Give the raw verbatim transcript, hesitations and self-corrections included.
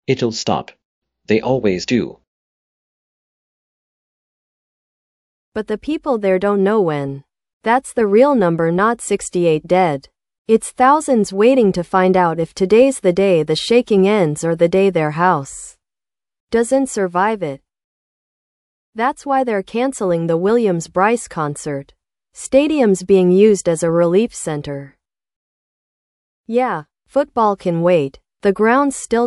It'll stop. They always do. But the people there don't know when. That's the real number, not sixty-eight dead. It's thousands waiting to find out if today's the day the shaking ends or the day their house doesn't survive it. That's why they're canceling the Williams-Brice concert. Stadium's being used as a relief center. Yeah, football can wait. The ground's still